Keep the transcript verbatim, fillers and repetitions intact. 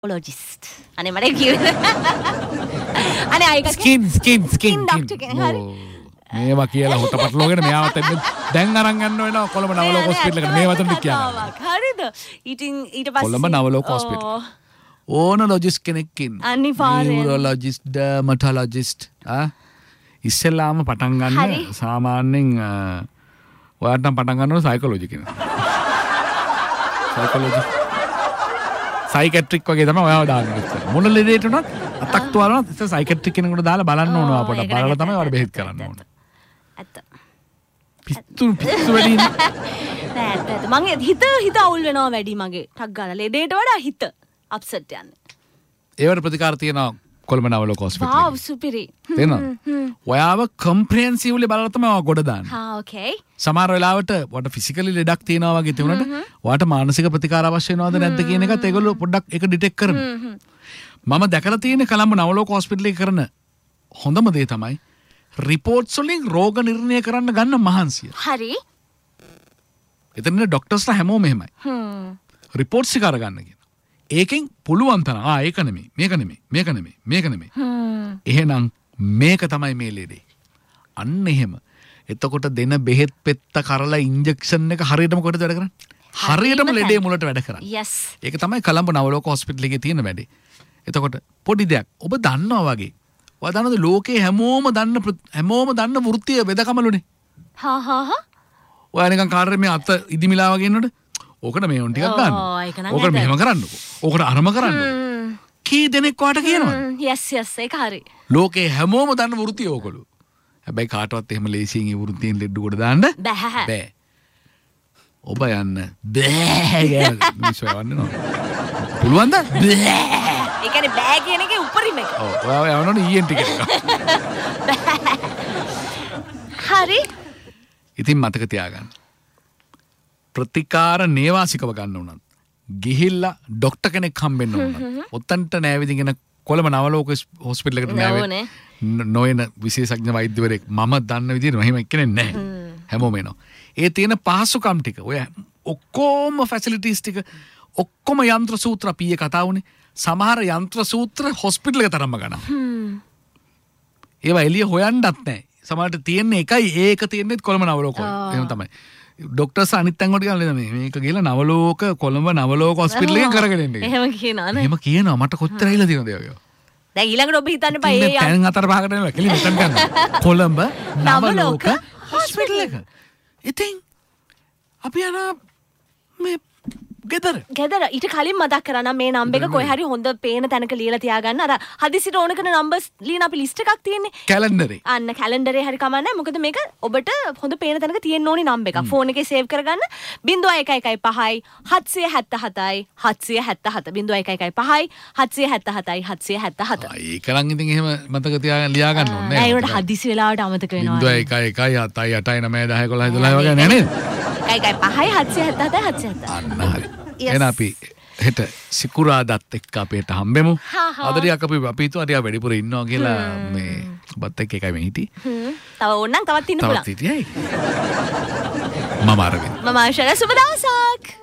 Logist. අනේ මට කිව්වේ. අනේ අයක ස්කින් ස්කින් ස්කින් ඩොක්ටර් කෙනෙක් හරි. මේවා කියලා හොටපටලෝගෙන මෙයාවත් දැන් අරන් යන්න වෙනවා කොළඹ නවලෝක හොස්පිටල් එකට මේ වතුන කියනවා. හරිද? ඉතින් ඊට පස්සේ කොළඹ නවලෝක හොස්පිටල්. ඕන ලොජිස්ට් කෙනෙක් ඉන්න. අනිවාර්යෙන්. නියුරොලොජිස්ට්, ඩර්මටොලොජිස්ට් ආ ඉස්සෙල්ලාම පටන් ගන්න සාමාන්‍යයෙන් ඔයාට නම් පටන් ගන්න ඕන සයිකොලොජි කෙනෙක්. සයිකොලොජි සයිකැට්‍රික් වගේ තමයි ඔයාව දාන්නේ. මොන ලෙඩේට උනත් අතක් තුවාලනත් ඉතින් සයිකැට්‍රික් කෙනෙකුට දාලා බලන්න ඕන අපට. බලලා තමයි ඔයාලට බෙහෙත් කරන්න ඕන. ඇත්ත. පිස්සු පිස්සු වැඩි නේ. නෑ ඇත්ත. මගේ හිත හිත අවුල් වෙනවා වැඩි මගේ. ටක් ගාලා ලෙඩේට වඩා හිත අප්සෙට් යන්නේ. ඒවට ප්‍රතිකාර තියෙනවා කොළඹ නවලෝක හොස්පිටල් එකේ. වාව් සුපිරි. තේරෙනවද? ඔයාව කොම්ප්‍රිහෙන්සිව්ලි බලලා තමයි ඔයා ගොඩ දාන්නේ. හා ඕකේ. සමහර වෙලාවට ඔයාට ෆිසිකලි ලෙඩක් තියෙනවා වගේ තිබුණාට ඔයාට මානසික ප්‍රතිකාර අවශ්‍ය වෙනවද නැද්ද කියන එකත් ඒගොල්ලෝ පොඩ්ඩක් ඒක ඩිටෙක්ට් කරනවා. මම දැකලා තියෙන කොළඹ නවලෝක හොස්පිටල් එකේ කරන හොඳම දේ තමයි රිපෝට්ස් වලින් රෝග නිර්ණය කරන්න ගන්න මහන්සිය. හරි. එතන ડોක්ටර්ස්ලා හැමෝම එහෙමයි. හ්ම්. රිපෝට්ස් එක අරගන්න කියන. ඒකෙන් පුළුවන් තරම් ආ ඒක නෙමෙයි මේක නෙමෙයි මේක නෙමෙයි මේක නෙමෙයි. හ්ම්. එහෙනම් මේක තමයි මේ ලෙඩේ. අන්න එහෙම. එතකොට දෙන බෙහෙත් පෙත්ත කරලා ඉන්ජෙක්ෂන් එක හරියටම කොහෙද වැඩ කරන්නේ? හරියටම ලෙඩේ මුලට වැඩ කරන්නේ. yes. ඒක තමයි කොළඹ නවලෝක හොස්පිටල් එකේ තියෙන වැඩේ. එතකොට පොඩි දෙයක් ඔබ දන්නවා වගේ. ඔයා දන්නවද ලෝකේ හැමෝම දන්න හැමෝම දන්න වෘත්තීය වෙදකමලුනේ. හා හා හා. ඔයා නිකන් කාර්යය මේ අත ඉදිමිලා වගේ ඉන්නකොට ඕකට මේ උන් ටිකක් ගන්න. ඕකට මෙහෙම කරන්නකෝ. ඕකට අරම කරන්නකෝ. කී දෙනෙක් ඔයාට කියනවද? yes yes ඒක හරි. ලෝකේ හැමෝම දන්න වෘත්තීය ඕගොල්ලෝ. හැබැයි කාටවත් එහෙම ලේසියෙන් ඒ වෘත්තීන් ලෙඩ්ඩුවට දාන්න බෑ. බෑ. ඔබ යන්න බෑ කියලා මිනිස්සු යවන්නේ නෝ. පුළුවන්ද? බෑ. ඒ කියන්නේ බෑ කියන එකේ උඩරිම එක. ඔව් ඔයා යවනවනේ ඊ එන් ටි කෙනෙක්. හරි. ඉතින් මතක තියාගන්න. ප්‍රතිකාර නේවාසිකව ගන්න උනත් ගිහිල්ලා ડોක්ටර් කෙනෙක් හම්බෙන්න උනත් ඔතන්ට නෑවිදිගෙන කොළඹ නවලෝක හොස්පිටල් එකට නෑවෙන්නේ නොයන විශේෂඥ වෛද්‍යවරයෙක් මම දන්න විදිහට මෙහෙම එක්කෙනෙක් නැහැ. හැමෝම එනවා. ඒ තියෙන පහසුකම් ටික ඔය ඔක්කොම ෆැසිලිටිස් ටික ඔක්කොම යන්ත්‍ර සූත්‍ර අපි ඊයේ කතා වුණේ. සමහර යන්ත්‍ර සූත්‍ර හොස්පිටල් එක තරම්ම ගන්නවා. ඒවා එළිය හොයන්නත් නැහැ. සමහරට තියෙන්නේ එකයි ඒක තියෙන්නේ කොළඹ නවලෝක. එහෙම තමයි. ડોක්ටර්ස් අනිත් තැන් වලට ගිහලා මේ මේක ගිහලා නවලෝක කොළඹ නවලෝක හොස්පිටල් එකෙන් කරගෙන එන්නේ. එහෙම කියනවා නේ. එහෙම කියනවා මට කොච්චර ඇහිලා තියෙනවද ඒවා. දැන් ඊළඟට ඔබ හිතන්න එපා ඒ තැන් හතර පහකට එනවා කෙලින් මෙතන ගන්න. කොළඹ නවලෝක හොස්පිටල් එක. ඉතින් අපි යනවා මේ ගෙදර. ගෙදර ඊට කලින් මතක් කරා නම් මේ නම්බර් එක කොහේ හරි හොඳ පේන තැනක ලියලා තියාගන්න. අර හදිසියට ඕන කරන නම්බර්ස් ලියන අපි ලිස්ට් එකක් තියෙන්නේ. කැලෙන්ඩරේ. අන්න කැලෙන්ඩරේ හරි කමන්නේ. මොකද මේක ඔබට හොඳ පේන තැනක තියෙන්න ඕනි නම්බර් එකක්. ෆෝන් එකේ සේව් කරගන්න. zero one one five seven seven seven seven seven seven zero one one five seven seven seven seven seven seven. ආ ඒක නම් ඉතින් එහෙම මතක තියාගෙන ලියා ගන්න ඕනේ නෑ. ඒකට හදිසි වෙලාවට අමතක වෙනවා. zero one one seven seven nine ten eleven twelve වගේ නෑ නේද? එකයි පහයි හත්සිය හැත්තෑ හත්සිය හැත්තෑ. අන්න හරි. එහෙනම් අපි හෙට සිකුරාදාත් එක්ක අපේට හම්බෙමු. අදරියක් අපි අපි හිතුවා ටිකක් වැඩිපුර ඉන්නවා කියලා මේ ඔබත් එක්ක එකයි මේ හිටි. හ්ම්. තව ඕනනම් තවත් ඉන්න පුළුවන්. තවත් හිටියයි. මම අරගෙන. මම ආශා සුබ දවසක්.